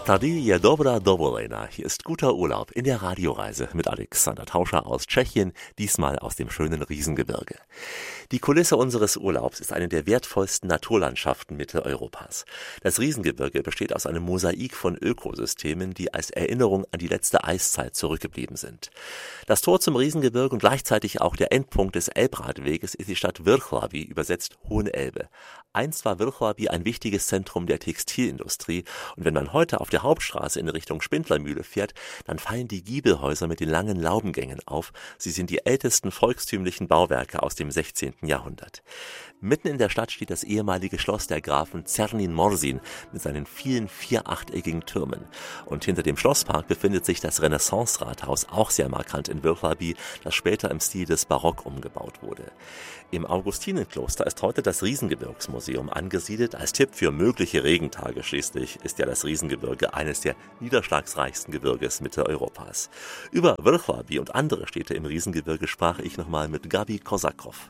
Tady je dobra dovolená. Hier ist guter Urlaub in der Radioreise mit Alexander Tauscher aus Tschechien, diesmal aus dem schönen Riesengebirge. Die Kulisse unseres Urlaubs ist eine der wertvollsten Naturlandschaften Mitteleuropas. Das Riesengebirge besteht aus einem Mosaik von Ökosystemen, die als Erinnerung an die letzte Eiszeit zurückgeblieben sind. Das Tor zum Riesengebirge und gleichzeitig auch der Endpunkt des Elbradweges ist die Stadt Wrocław, übersetzt Hohe Elbe. Einst war Wrocław ein wichtiges Zentrum der Textilindustrie und wenn man heute auf der Hauptstraße in Richtung Spindlermühle fährt, dann fallen die Giebelhäuser mit den langen Laubengängen auf. Sie sind die ältesten volkstümlichen Bauwerke aus dem 16. Jahrhundert. Mitten in der Stadt steht das ehemalige Schloss der Grafen Czernin-Morzin mit seinen vielen vierachteggigen Türmen. Und hinter dem Schlosspark befindet sich das Renaissance-Rathaus, auch sehr markant in Wrocław, das später im Stil des Barock umgebaut wurde. Im Augustinenkloster ist heute das Riesengebirgsmuseum angesiedelt. Als Tipp für mögliche Regentage schließlich ist ja das Riesengebirge eines der niederschlagsreichsten Gebirges Mitteleuropas. Über Wrocław und andere Städte im Riesengebirge sprach ich nochmal mit Gabi Kosakow.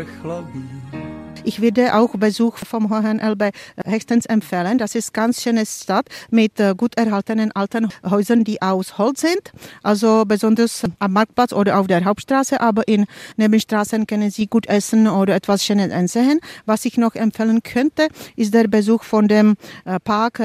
Ich würde auch Besuch vom Hohen Elbe höchstens empfehlen. Das ist eine ganz schöne Stadt mit gut erhaltenen alten Häusern, die aus Holz sind. Also besonders am Marktplatz oder auf der Hauptstraße, aber in Nebenstraßen können Sie gut essen oder etwas Schönes ansehen. Was ich noch empfehlen könnte, ist der Besuch von dem Park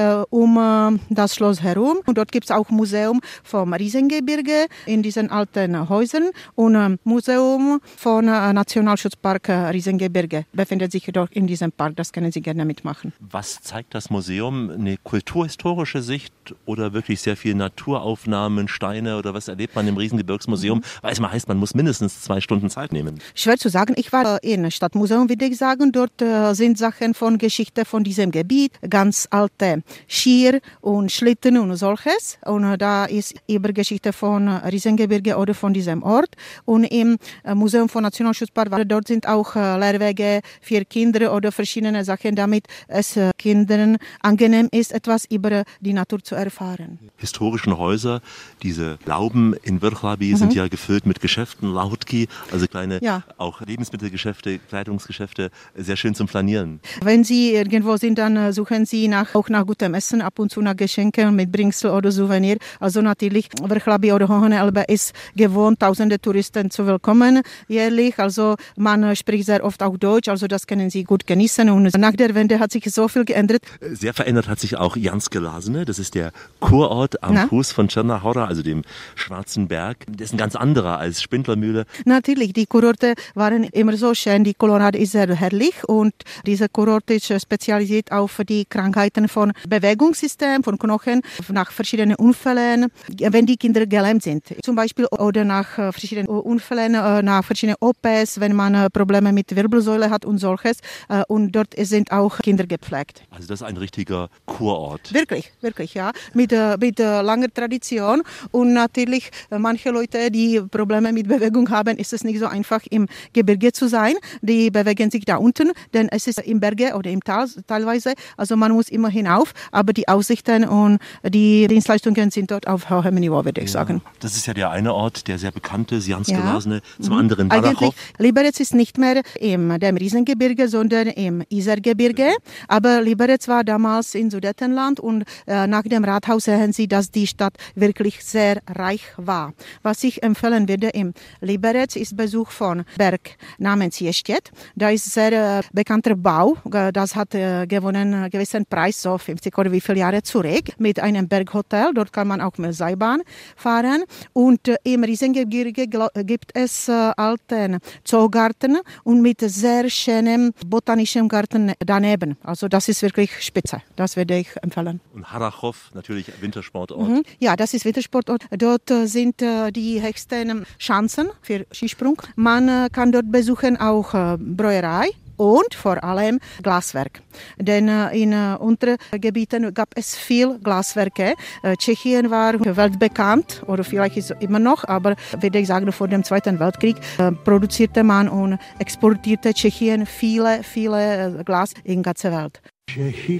um das Schloss herum. Und dort gibt es auch ein Museum vom Riesengebirge in diesen alten Häusern und ein Museum von Nationalschutzpark Riesengebirge befindet sich dort in diesem Park. Das können Sie gerne mitmachen. Was zeigt das Museum? Eine kulturhistorische Sicht oder wirklich sehr viel Naturaufnahmen, Steine oder was erlebt man im Riesengebirgsmuseum? Weil es mal heißt, man muss mindestens 2 Stunden Zeit nehmen. Schwer zu sagen. Ich war im Stadtmuseum, würde ich sagen. Dort sind Sachen von Geschichte von diesem Gebiet, ganz alte Skier und Schlitten und solches. Und da ist über Geschichte von Riesengebirge oder von diesem Ort. Und im Museum von Nationalschutzpark, dort sind auch Lehrwege für Kinder oder verschiedene Sachen, damit es Kindern angenehm ist, etwas über die Natur zu erfahren. Historischen Häuser, diese Lauben in Wrocław sind ja gefüllt mit Geschäften, Lautki, also kleine auch Lebensmittelgeschäfte, Kleidungsgeschäfte, sehr schön zum Planieren. Wenn Sie irgendwo sind, dann suchen Sie auch nach gutem Essen, ab und zu nach Geschenken mit Bringsel oder Souvenir. Also natürlich, Wrocław oder Hohe Elbe ist gewohnt, tausende Touristen zu willkommen jährlich. Also man spricht sehr oft auch Deutsch, also das können Sie gut genießen. Und nach der Wende hat sich so viel geändert. Sehr verändert hat sich auch Janske Lasne. Das ist der Kurort am Fuß von Černá Hora, also dem Schwarzen Berg. Der ist ein ganz anderer als Spindlermühle. Natürlich, die Kurorte waren immer so schön. Die Colorado ist sehr herrlich und dieser Kurort ist spezialisiert auf die Krankheiten von Bewegungssystem, von Knochen, nach verschiedenen Unfällen, wenn die Kinder gelähmt sind. Zum Beispiel oder nach verschiedenen Unfällen, nach verschiedenen OPs, wenn man Probleme mit Wirbelsäule hat und solches. Und dort sind auch Kinder gepflegt. Also das ist ein richtiger Kurort. Wirklich, ja. Mit langer Tradition. Und natürlich, manche Leute, die Probleme mit Bewegung haben, ist es nicht so einfach im Gebirge zu sein. Die bewegen sich da unten, denn es ist im Berge oder im Tal teilweise. Also man muss immer hinauf, aber die Aussichten und die Dienstleistungen sind dort auf hohem Niveau, würde ich sagen. Das ist ja der eine Ort, der sehr bekannt ist, Janske Lasne, zum anderen Harrachov. Eigentlich, Liberec ist nicht mehr im dem Riesengebirge, sondern im Isergebirge. Aber Liberec war damals in Sudetenland und nach dem Rathaus sehen Sie, dass die Stadt wirklich sehr reich war. Was ich empfehlen würde im Liberec ist Besuch von Berg namens Ještěd. Da ist sehr bekannter Bau. Das hat gewonnen einen gewissen Preis, so 50 oder wie viele Jahre zurück, mit einem Berghotel. Dort kann man auch mit Seilbahn fahren. Und im Riesengebirge gibt es alten Zoogarten und mit sehr schönem botanischen Garten daneben. Also das ist wirklich spitze. Das würde ich empfehlen. Und Harrachov, natürlich Wintersportort. Ja, das ist Wintersportort. Dort sind die höchsten Chancen für Skisprung. Man kann dort besuchen auch Brauerei und vor allem Glaswerk. Denn in unseren Gebieten gab es viel Glaswerke. Tschechien war weltbekannt, oder vielleicht ist es immer noch, aber würde ich sagen, vor dem Zweiten Weltkrieg produzierte man und exportierte Tschechien viele Glas in der ganzen Welt. Čechy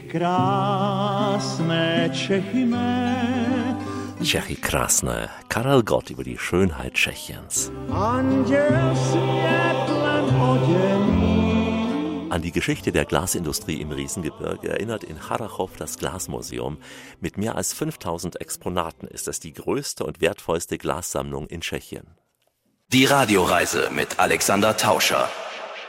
krásné, Čechy mé. Tschechy krásné. Karel Gott über die Schönheit Tschechiens. Anděl světlem oděný. An die Geschichte der Glasindustrie im Riesengebirge erinnert in Harrachov das Glasmuseum. Mit mehr als 5000 Exponaten ist es die größte und wertvollste Glassammlung in Tschechien. Die Radioreise mit Alexander Tauscher.